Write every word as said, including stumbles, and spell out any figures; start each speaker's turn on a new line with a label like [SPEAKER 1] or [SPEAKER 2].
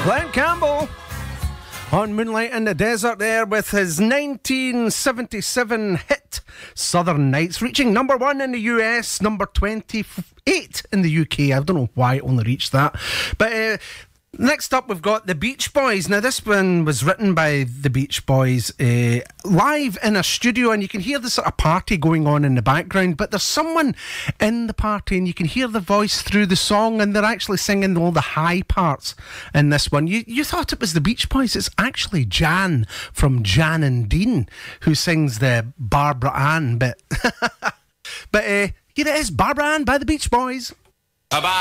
[SPEAKER 1] Glenn Campbell on Moonlight in the Desert there with his nineteen seventy-seven hit Southern Nights, reaching number one in the U S, number twenty-eight in the U K. I don't know why it only reached that. But uh, next up, we've got the Beach Boys. Now, this one was written by the Beach Boys uh, live in a studio, and you can hear the sort of party going on in the background, but there's someone in the party, and you can hear the voice through the song, and they're actually singing all the high parts in this one. You, you thought it was the Beach Boys. It's actually Jan from Jan and Dean who sings the Barbara Ann bit. But uh, here it is, Barbara Ann by the Beach Boys.
[SPEAKER 2] Bye-bye.